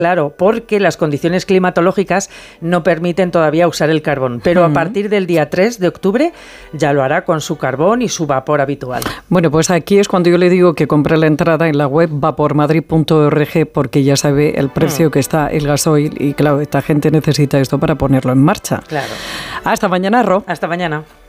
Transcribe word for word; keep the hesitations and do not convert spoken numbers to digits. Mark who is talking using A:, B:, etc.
A: Claro, porque las condiciones climatológicas no permiten todavía usar el carbón, pero uh-huh. a partir del día tres de octubre ya lo hará con su carbón y su vapor habitual.
B: Bueno, pues aquí es cuando yo le digo que compre la entrada en la web vapormadrid punto org, porque ya sabe el precio uh-huh. que está el gasoil y claro, esta gente necesita esto para ponerlo en marcha.
A: Claro.
B: Hasta mañana, Ro.
A: Hasta mañana.